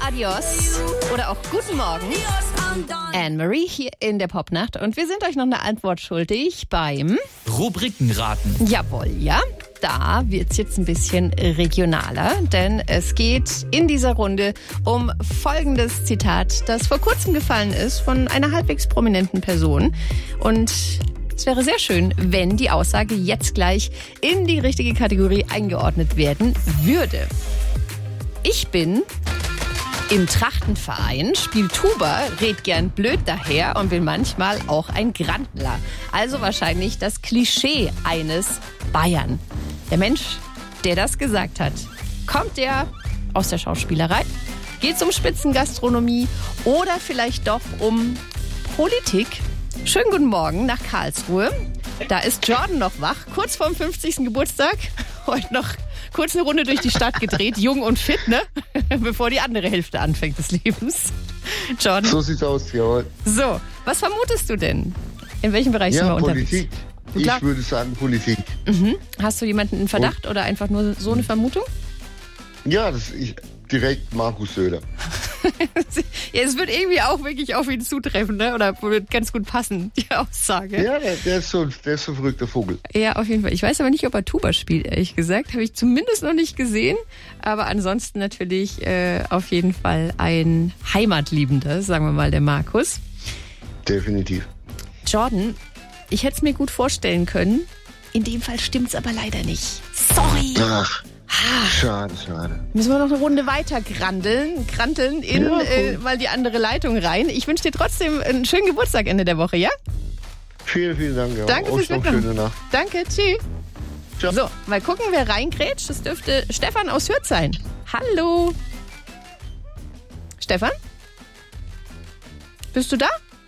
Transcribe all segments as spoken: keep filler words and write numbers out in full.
Adios oder auch Guten Morgen. Anne-Marie hier in der Popnacht und wir sind euch noch eine Antwort schuldig beim Rubrikenraten. Jawohl, ja. Da wird's jetzt ein bisschen regionaler, denn es geht in dieser Runde um folgendes Zitat, das vor kurzem gefallen ist von einer halbwegs prominenten Person. Und es wäre sehr schön, wenn die Aussage jetzt gleich in die richtige Kategorie eingeordnet werden würde. Ich bin im Trachtenverein, spiel Tuba, red gern blöd daher und bin manchmal auch ein Grandler. Also wahrscheinlich das Klischee eines Bayern. Der Mensch, der das gesagt hat, kommt der aus der Schauspielerei? Geht es um Spitzengastronomie oder vielleicht doch um Politik? Schönen guten Morgen nach Karlsruhe. Da ist Jordan noch wach, kurz vorm fünfzigsten Geburtstag. Heute noch kurz eine Runde durch die Stadt gedreht, jung und fit, ne? Bevor die andere Hälfte anfängt des Lebens. Jordan. So sieht's aus, jawohl. So, was vermutest du denn? In welchem Bereich sind wir Ja, unterwegs? Politik. Ich würde sagen Politik. Mhm. Hast du jemanden in Verdacht oder einfach nur so eine Vermutung? Ja, das ist direkt Markus Söder. Ja, es wird irgendwie auch wirklich auf ihn zutreffen, ne? Oder wird ganz gut passen, die Aussage. Ja, der, der, ist so, der ist so ein verrückter Vogel. Ja, auf jeden Fall. Ich weiß aber nicht, ob er Tuba spielt, ehrlich gesagt. Habe ich zumindest noch nicht gesehen. Aber ansonsten natürlich äh, auf jeden Fall ein Heimatliebender, sagen wir mal, der Markus. Definitiv. Jordan, ich hätte es mir gut vorstellen können. In dem Fall stimmt's aber leider nicht. Sorry. Ach, schade, schade. Müssen wir noch eine Runde weiter grandeln, granteln in Ja, cool. äh, mal die andere Leitung rein. Ich wünsche dir trotzdem einen schönen Geburtstag Ende der Woche, ja? Vielen, vielen Dank. Ja. Danke Euch fürs noch eine Mitmachen. schöne Nacht. Danke, tschüss. Ciao. So, mal gucken, wer reingrätscht. Das dürfte Stefan aus Hürth sein. Hallo. Stefan? Bist du da?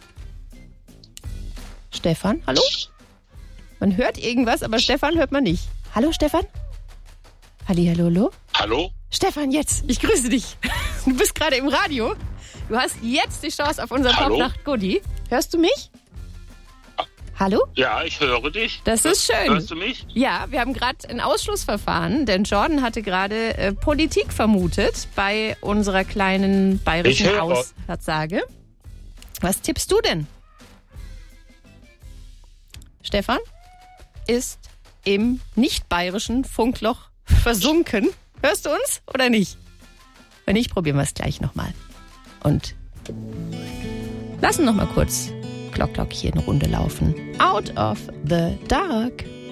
Stefan, hallo? Man hört irgendwas, aber Stefan hört man nicht. Hallo, Stefan? Hallihallo? Hallo? Stefan, jetzt. Ich grüße dich. Du bist gerade im Radio. Du hast jetzt die Chance auf unser Hallo? Popnacht-Goodie. Hörst du mich? Hallo? Ja, ich höre dich. Das ist schön. Hörst du mich? Ja, wir haben gerade ein Ausschlussverfahren, denn Jordan hatte gerade äh, Politik vermutet bei unserer kleinen bayerischen Ich höre. Aussage. Was tippst du denn? Stefan ist im nicht-bayerischen Funkloch versunken. Hörst du uns oder nicht? Wenn nicht, probieren wir es gleich nochmal. Und lassen noch mal kurz Glock Glock hier eine Runde laufen. Out of the Dark.